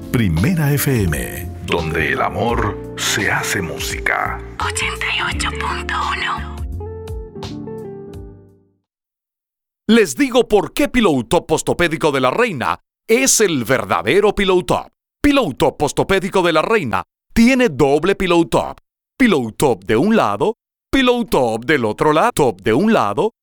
Primera FM, donde el amor se hace música. 88.1. Les digo por qué Pillow Top Postopédico de la Reina es el verdadero Pillow Top. Pillow Top Postopédico de la Reina tiene doble Pillow Top. Pillow Top de un lado, Pillow Top del otro lado. Top de un lado,